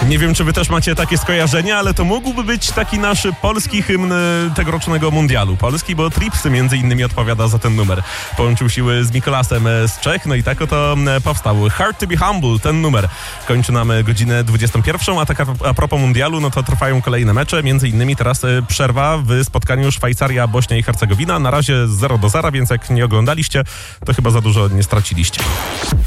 Nie wiem, czy wy też macie takie skojarzenia, ale to mógłby być taki nasz polski hymn tegorocznego mundialu. Polski, bo Tripsy między innymi odpowiada za ten numer. Połączył siły z Mikolasem z Czech, no i tak oto powstał. Hard to be humble, ten numer kończy nam godzinę 21, a tak a propos mundialu, no to trwają kolejne mecze, między innymi teraz przerwa w spotkaniu Szwajcaria, Bośnia i Hercegowina. Na razie 0-0, więc jak nie oglądaliście, to chyba za dużo nie straciliście.